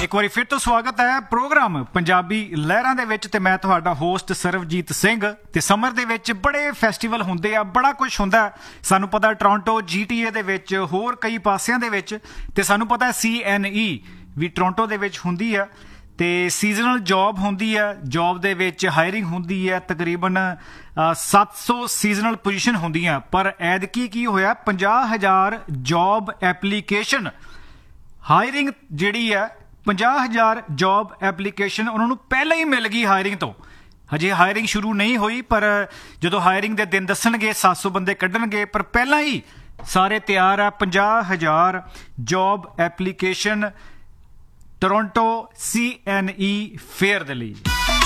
ਇੱਕ ਵਾਰੀ ਫਿਰ ਤੋਂ ਸਵਾਗਤ ਹੈ ਪ੍ਰੋਗਰਾਮ ਪੰਜਾਬੀ ਲਹਿਰਾਂ ਦੇ ਵਿੱਚ ਤੇ ਮੈਂ ਤੁਹਾਡਾ ਹੋਸਟ ਸਰਵਜੀਤ ਸਿੰਘ। ਤੇ ਸਮਰ ਦੇ ਵਿੱਚ ਬੜੇ ਫੈਸਟੀਵਲ ਹੁੰਦੇ ਆ, ਬੜਾ ਕੁਝ ਹੁੰਦਾ। ਸਾਨੂੰ ਪਤਾ ਟੋਰਾਂਟੋ GTA ਦੇ ਵਿੱਚ, ਹੋਰ ਕਈ ਪਾਸਿਆਂ ਦੇ ਵਿੱਚ, ਤੇ ਸਾਨੂੰ ਪਤਾ CNE ਵੀ ਟੋਰਾਂਟੋ ਦੇ ਵਿੱਚ ਹੁੰਦੀ ਆ। ਤੇ ਸੀਜ਼ਨਲ ਜੌਬ ਹੁੰਦੀ ਹੈ, ਜੌਬ ਦੇ ਵਿੱਚ ਹਾਇਰਿੰਗ ਹੁੰਦੀ ਹੈ, ਤਕਰੀਬਨ 700 ਸੀਜ਼ਨਲ ਪੋਜੀਸ਼ਨ ਹੁੰਦੀਆਂ। ਪਰ ਐਤਕੀ ਕੀ ਹੋਇਆ, 50,000 ਜੌਬ ਐਪਲੀਕੇਸ਼ਨ, ਹਾਇਰਿੰਗ ਜਿਹੜੀ ਹੈ 50,000 ਜੌਬ ਐਪਲੀਕੇਸ਼ਨ ਉਹਨਾਂ ਨੂੰ ਪਹਿਲਾਂ ਹੀ ਮਿਲ ਗਈ ਹਾਇਰਿੰਗ ਤੋਂ। ਹਜੇ ਹਾਇਰਿੰਗ ਸ਼ੁਰੂ ਨਹੀਂ ਹੋਈ, ਪਰ ਜਦੋਂ ਹਾਇਰਿੰਗ ਦੇ ਦਿਨ ਦੱਸਣਗੇ 700 ਬੰਦੇ ਕੱਢਣਗੇ, ਪਰ ਪਹਿਲਾਂ ਹੀ ਸਾਰੇ ਤਿਆਰ ਆ। 50,000 job application Toronto CNE fair ਦੇ ਲਈ।